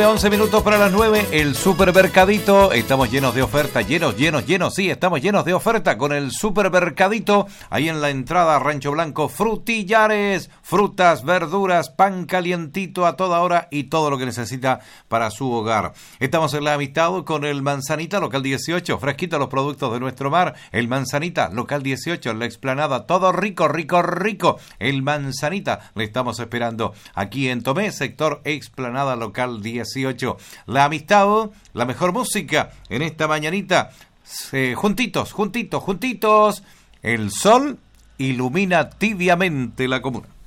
11 minutos para las 9, el supermercadito. Estamos llenos de oferta, llenos, sí, estamos llenos de oferta con el supermercadito. Ahí en la entrada a Rancho Blanco, Frutillares, frutas, verduras, pan calientito a toda hora y todo lo que necesita para su hogar. Estamos en la amistad con el Manzanita, local 18, fresquito los productos de nuestro mar. El Manzanita, local 18, en la explanada, todo rico, rico, rico. El Manzanita, le estamos esperando aquí en Tomé, sector explanada, local 18. La amistad, la mejor música en esta mañanita. Juntitos. El sol ilumina tibiamente la comuna.